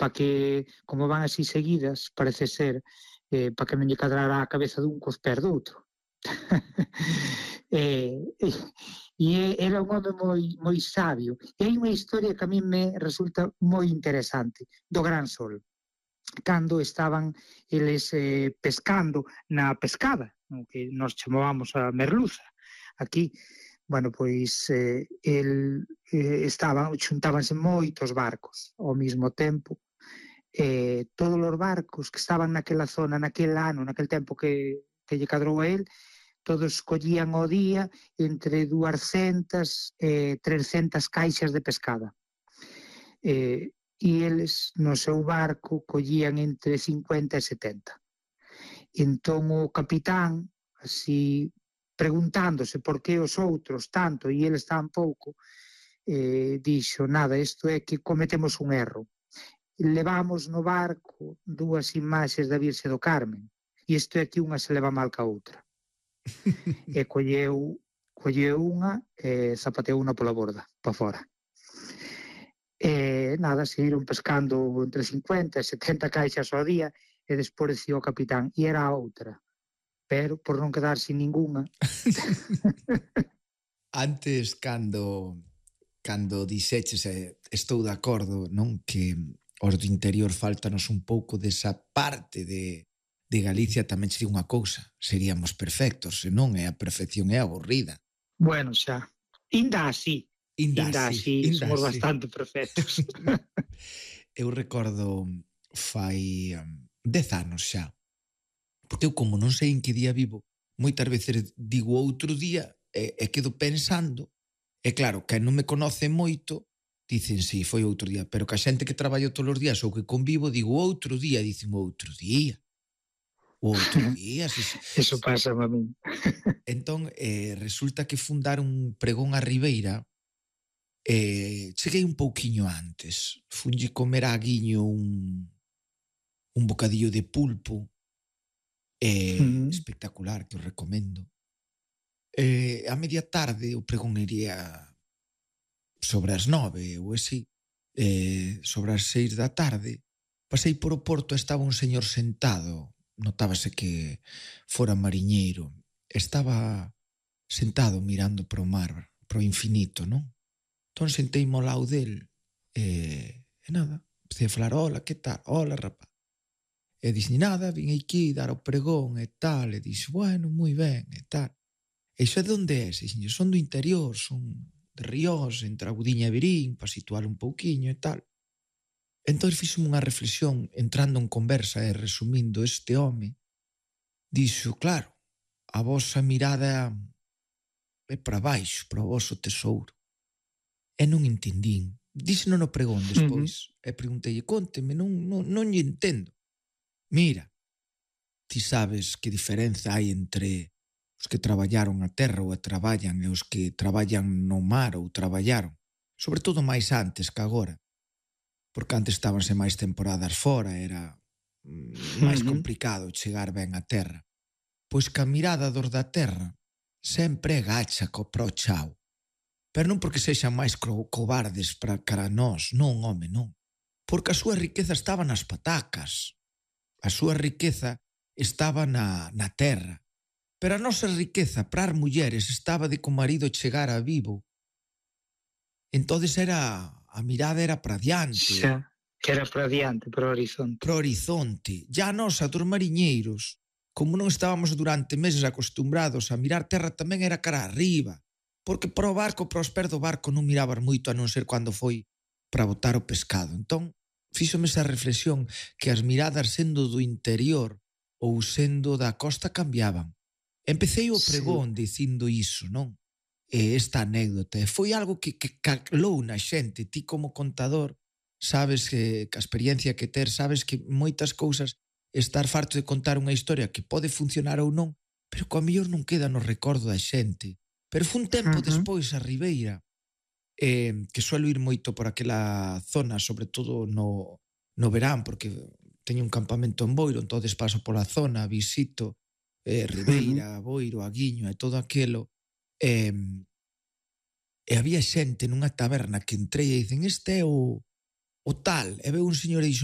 para que, como van así seguidas, parece ser, para que non lle cadrara a cabeza dun cos pés do outro. Era un home moi sabio. E hai unha historia que a mí me resulta moi interesante, do Gran Sol, cando estaban eles pescando na pescada, que nós chamábamos a merluza. Aquí, bueno, pois xuntábanse moitos barcos ao mesmo tempo, todos os barcos que estaban naquela zona, naquel ano, naquel tempo que lle cadrou a el, todos collían ao día entre 200 e 300 caixas de pescada. E eles no seu barco collían entre 50 e 70. Entón o capitán, así preguntándose por que os outros tanto e eles tan pouco, dixo, nada, isto é que cometemos un erro. Levamos no barco 2 imaxes da Virxe do Carmen e isto é que unha se leva mal ca outra. E colleu unha e zapateou unha pola borda, pa fora. E nada, seguiron pescando entre 50 e 70 caixas ao día e despois dicía o capitán, e era a outra, pero por non quedar sin ningunha. Antes, cando dixeches, estou de acordo, non, que os do interior faltanos un pouco desa parte de Galicia, tamén sería unha cousa, seríamos perfectos, senón a perfección é aburrida. Bueno, xa, inda así somos bastante perfectos. Eu recordo fai 10 anos xa, porque eu como non sei en que día vivo, moitas veces digo outro día e quedo pensando, e claro, que non me conoce moito, dicen, sí, foi outro día, pero que a xente que traballo todos os días ou que convivo, digo outro día, dicen outro día. Outro día. Eso pasa a mí. Entón, resulta que fundaron un pregón a Ribeira, cheguei un pouquiño antes, funlle comer a Guiño un bocadillo de pulpo, espectacular, que os recomendo. A media tarde o pregón iría sobre as 9 ou así, sobre as 6 da tarde, pasei por o porto e estaba un señor sentado, notábase que fora mariñeiro, estaba sentado mirando para o mar, para o infinito, non? Entón senteime ao lado del e nada, empecé a falar, hola, que tal? Hola, rapaz. E dixen, nada, vin aquí dar o pregón e tal, e dixo, bueno, moi ben, e tal. E iso é de onde é? Dixen, son do interior, son de Ríos, entre a Budiña e Verín, para situar un pouquiño e tal. Entón fixome unha reflexión, entrando en conversa e resumindo este home, dixo, claro, a vosa mirada é para baixo, para o voso tesouro. E non entendín. Díxeno no pregón despois, e preguntei, conteme, non lle entendo. Mira, ti sabes que diferenza hai entre os que traballaron a terra ou a traballan e os que traballan no mar ou traballaron, sobre todo máis antes que agora, porque antes estábanse máis temporadas fora, era máis complicado chegar ben a terra. Pois que a mirada dos da terra sempre é gacha pro chao. Pero non porque sexan máis cobardes para cara a nós, non, home, non. Porque a súa riqueza estaba nas patacas. A súa riqueza estaba na terra. Pero a nosa riqueza para as mulleres estaba de que o marido chegara vivo. Entonces a mirada era para diante. Xa, que era para diante, para o horizonte. Para o horizonte. Ya a nosa dos mariñeiros, como non estábamos durante meses acostumbrados a mirar terra, tamén era cara arriba. Porque para o barco, para os pés do barco non mirabas moito a non ser cando foi para botar o pescado. Entón, fíxome esa reflexión que as miradas sendo do interior ou sendo da costa cambiaban. Empecei o pregón dicindo iso, non? E esta anécdota. Foi algo que calou na xente. Ti como contador sabes que a experiencia que ter, sabes que moitas cousas estar farto de contar unha historia que pode funcionar ou non, pero que a mellor non queda no recordo da xente. Pero foi un tempo despois a Ribeira, que suelo ir moito por aquela zona, sobre todo no verán, porque teño un campamento en Boiro, entonces paso pola zona, visito Ribeira, Boiro, Aguiño e todo aquilo, e había xente nunha taberna que entrei e dicen, este é o tal, e veu un señor e dixo,